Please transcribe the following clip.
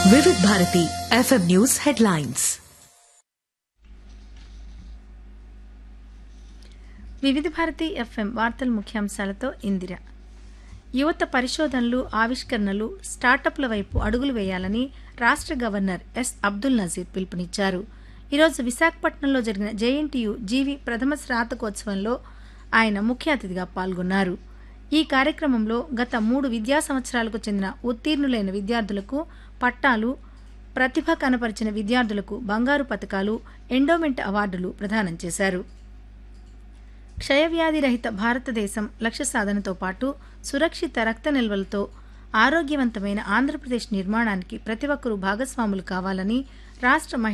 వివిధ Bharati FM news headlines. వివిధ Bharati FM వార్తల ముఖ్యాంశాలతో ఇందిర. యువత పరిశోధనలు, ఆవిష్కరణలు, స్టార్టప్ల వైపు అడుగులు వేయాలని రాష్ట్ర గవర్నర్ ఎస్ అబ్దుల్ నజీర్ పిలుపునిచ్చారు. ఈరోజు విశాఖపట్నంలో జరిగిన జేఎన్టీయూ జీవి ప్రథమ స్నాతకోత్సవంలో ఆయన ముఖ్య అతిథిగా పాల్గొన్నారు. ఈ కార్యక్రమంలో గత 3 విద్యా సంవత్సరాలకు చెందిన ఉత్తీర్ణులైన విద్యార్థులకు పట్టాలు, ప్రతిభ కనపరిచిన విద్యార్థులకు బంగారు పతకాలు, ఎండోమెంట్ అవార్డులు ప్రదానం చేశారు. క్షయవ్యాధి రహిత భారతదేశం లక్ష్య సాధనతో పాటు సురక్షిత రక్త నిల్వలతో ఆరోగ్యవంతమైన ఆంధ్రప్రదేశ్ నిర్మాణానికి ప్రతి ఒక్కరూ భాగస్వాములు కావాలని రాష్ట్ర